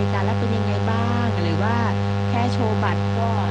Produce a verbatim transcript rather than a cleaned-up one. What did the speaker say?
การแล้วเป็นยังไงบ้าง หรือว่าแค่โชว์บัตรก็